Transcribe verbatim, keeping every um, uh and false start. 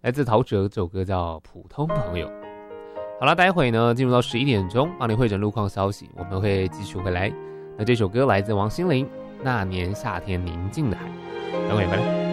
来自陶喆，这首歌叫《普通朋友》。好了，待会呢进入到十一点钟，帮你汇整路况消息，我们会继续回来。那这首歌来自王心凌，《那年夏天宁静的海》，等会回来。